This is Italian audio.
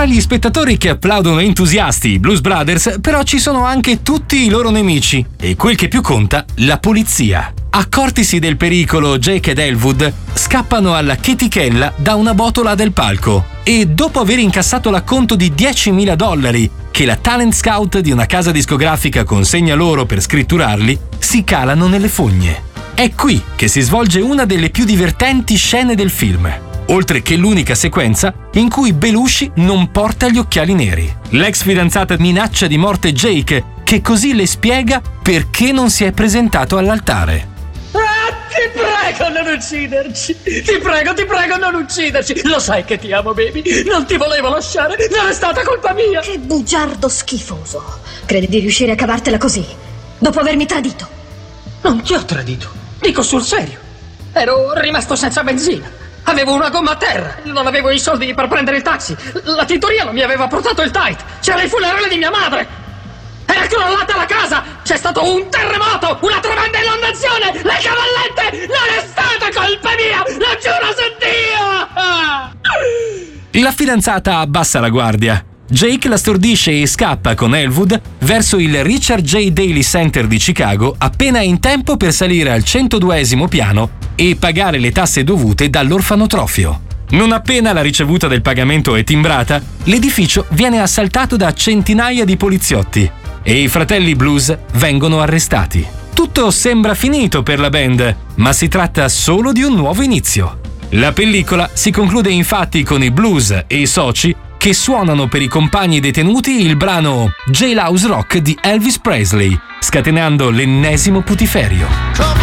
Tra gli spettatori che applaudono entusiasti i Blues Brothers, però ci sono anche tutti i loro nemici e quel che più conta, la polizia. Accortisi del pericolo, Jake ed Elwood scappano alla chetichella da una botola del palco e dopo aver incassato l'acconto di $10.000 che la talent scout di una casa discografica consegna loro per scritturarli, si calano nelle fogne. È qui che si svolge una delle più divertenti scene del film, oltre che l'unica sequenza in cui Belushi non porta gli occhiali neri. L'ex fidanzata minaccia di morte Jake, che così le spiega perché non si è presentato all'altare. Ti prego non ucciderci! Ti prego non ucciderci! Lo sai che ti amo, baby! Non ti volevo lasciare! Non è stata colpa mia! Che bugiardo schifoso! Credi di riuscire a cavartela così? Dopo avermi tradito? Non ti ho tradito! Dico sul serio! Ero rimasto senza benzina! Avevo una gomma a terra! Non avevo i soldi per prendere il taxi! La tintoria non mi aveva portato il tight! C'era il funerale di mia madre! Era crollata la casa! C'è stato un terremoto! Una tremenda inondazione! Le cavallette! Non è stata colpa mia! Lo giuro su Dio! La fidanzata abbassa la guardia. Jake la stordisce e scappa con Elwood verso il Richard J. Daley Center di Chicago appena in tempo per salire al 102esimo piano e pagare le tasse dovute dall'orfanotrofio. Non appena la ricevuta del pagamento è timbrata, l'edificio viene assaltato da centinaia di poliziotti e i fratelli Blues vengono arrestati. Tutto sembra finito per la band, ma si tratta solo di un nuovo inizio. La pellicola si conclude infatti con i Blues e i soci che suonano per i compagni detenuti il brano Jailhouse Rock di Elvis Presley, scatenando l'ennesimo putiferio.